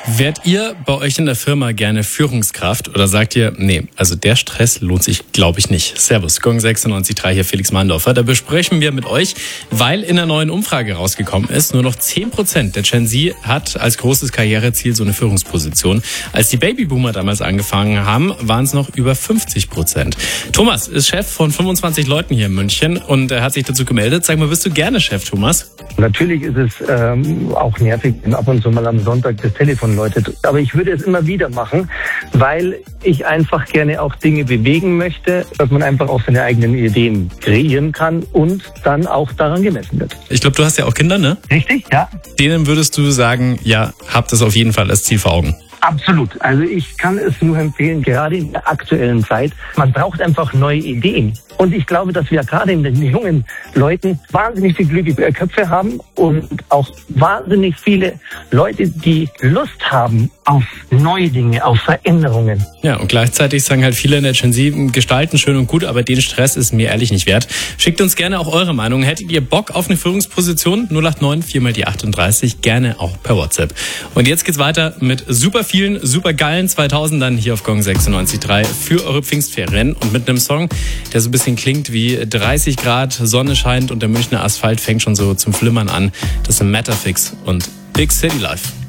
Wärt ihr bei euch in der Firma gerne Führungskraft oder sagt ihr, nee, also der Stress lohnt sich, glaube ich, nicht. Servus, Gong 96.3, hier Felix Mahndorfer. Da besprechen wir mit euch, weil in der neuen Umfrage rausgekommen ist, nur noch 10% der Gen Z hat als großes Karriereziel so eine Führungsposition. Als die Babyboomer damals angefangen haben, waren es noch über 50%. Thomas ist Chef von 25 Leuten hier in München und er hat sich dazu gemeldet. Sag mal, bist du gerne Chef, Thomas? Natürlich ist es auch nervig, wenn ab und zu mal am Sonntag das Telefon läutet. Aber ich würde es immer wieder machen, weil ich einfach gerne auch Dinge bewegen möchte, dass man einfach auch seine eigenen Ideen kreieren kann und dann auch daran gemessen wird. Ich glaube, du hast ja auch Kinder, ne? Richtig, ja. Denen würdest du sagen, ja, habt das auf jeden Fall als Ziel vor Augen. Absolut. Also ich kann es nur empfehlen, gerade in der aktuellen Zeit. Man braucht einfach neue Ideen. Und ich glaube, dass wir gerade in den jungen Leuten wahnsinnig viele glückliche Köpfe haben und auch wahnsinnig viele Leute, die Lust haben auf neue Dinge, auf Veränderungen. Ja, und gleichzeitig sagen halt viele in der Gen Z, gestalten schön und gut, aber den Stress ist mir ehrlich nicht wert. Schickt uns gerne auch eure Meinung. Hättet ihr Bock auf eine Führungsposition? 089 4 mal die 38, gerne auch per WhatsApp. Und jetzt geht's weiter mit super vielen, super geilen 2000ern hier auf Gong 96.3 für eure Pfingstferien und mit einem Song, der so ein bisschen klingt wie 30 Grad, Sonne scheint und der Münchner Asphalt fängt schon so zum Flimmern an. Das sind Matterfix und Big City Life.